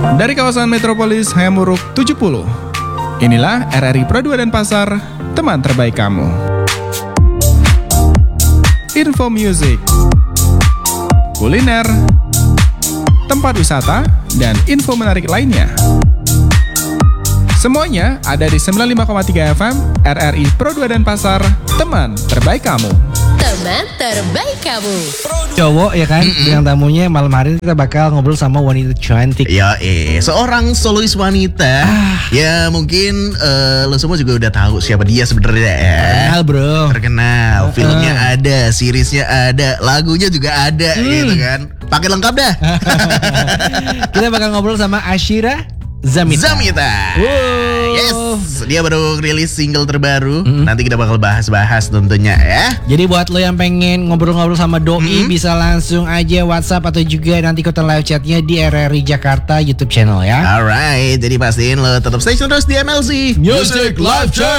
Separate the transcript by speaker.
Speaker 1: Dari kawasan Metropolis Hayamuruk 70. Inilah RRI Pro 2 Denpasar, teman terbaik kamu. Info music, kuliner, tempat wisata, dan info menarik lainnya. Semuanya ada di 95,3 FM RRI Pro 2 Denpasar, teman terbaik kamu.
Speaker 2: Teman terbaik kamu.
Speaker 3: Cowok ya kan, yang tamunya malam hari kita bakal ngobrol sama wanita cantik.
Speaker 4: Ya seorang solois wanita. Ya mungkin lo semua juga udah tahu siapa dia sebenarnya ya.
Speaker 3: Kenal bro.
Speaker 4: Terkenal, filmnya ada, seriesnya ada, lagunya juga ada gitu kan. Pakai lengkap dah.
Speaker 3: Kita bakal ngobrol sama Ashira Zamita.
Speaker 4: Yes, dia baru rilis single terbaru. Nanti kita bakal bahas-bahas tentunya ya.
Speaker 3: Jadi buat lo yang pengen ngobrol-ngobrol sama Doi bisa langsung aja WhatsApp atau juga nanti ikutan live chatnya di RRI Jakarta YouTube channel ya.
Speaker 4: Alright, jadi pastiin lo tetap stay tune terus di MLC
Speaker 3: Music Live Chat.